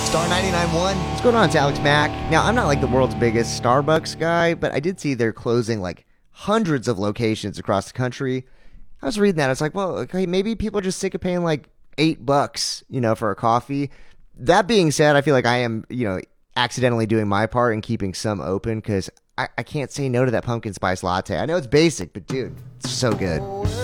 Star 99.1. What's going on? It's Alex Mack. Now, I'm not like the world's biggest Starbucks guy, but I did see they're closing like hundreds of locations across the country. I was reading that. It's like, well, okay, maybe people are just sick of paying like $8, for a coffee. That being said, I feel like I am, accidentally doing my part and keeping some open because I can't say no to that pumpkin spice latte. I know it's basic, but dude, it's so good.